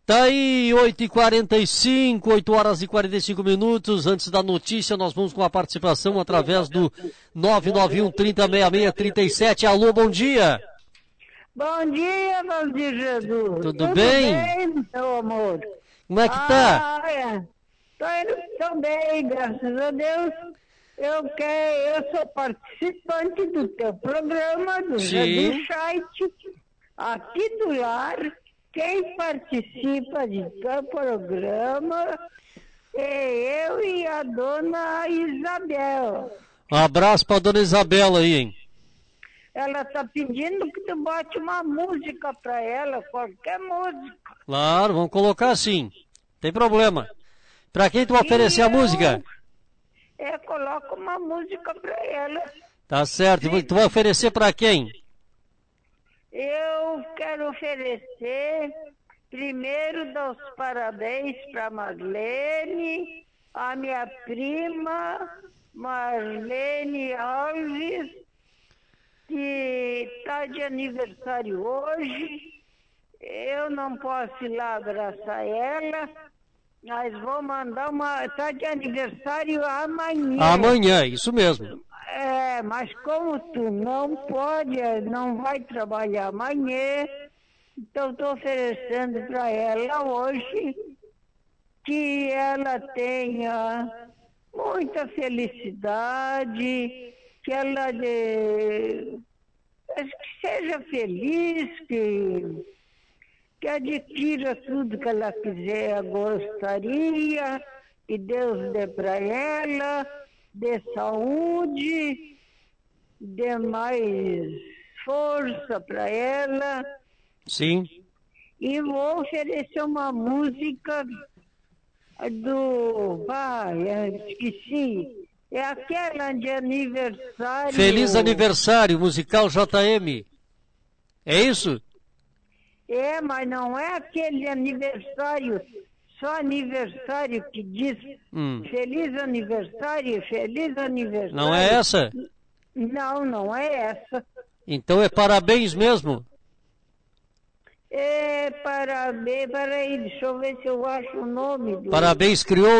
Tá aí, 8h45, 8h45. Antes da notícia, nós vamos com a participação através do 991-306637. Alô, bom dia. Bom dia, Valdir Jesus. Tudo bem? Meu amor? Como é que tá? Tô bem, graças a Deus. Eu sou participante do teu programa, do site, aqui do lar. Quem participa de teu programa é eu e a dona Isabel. Um abraço pra dona Isabela aí, hein? Ela tá pedindo que tu bote uma música pra ela, qualquer música. Claro, vamos colocar sim. Tem problema. Pra quem tu vai oferecer a música? Coloca uma música pra ela. Tá certo. E tu vai oferecer pra quem? Eu quero oferecer, primeiro, dar os parabéns pra Marlene, a minha prima, Marlene Alves, que está de aniversário hoje. Eu não posso ir lá abraçar ela, mas vou mandar está de aniversário amanhã. Amanhã, isso mesmo. Mas como tu não vai trabalhar amanhã, então estou oferecendo para ela hoje que ela tenha muita felicidade, que ela seja feliz, que adquira tudo que ela quiser, gostaria, que Deus dê para ela, dê saúde, dê mais força para ela. Sim. E vou oferecer uma música esqueci. É aquela de aniversário. Feliz aniversário, musical JM. É isso? Mas não é aquele aniversário, só aniversário que diz feliz aniversário. Não é essa? Não é essa. Então é parabéns mesmo? Parabéns, peraí, deixa eu ver se eu acho o nome. Parabéns, criou.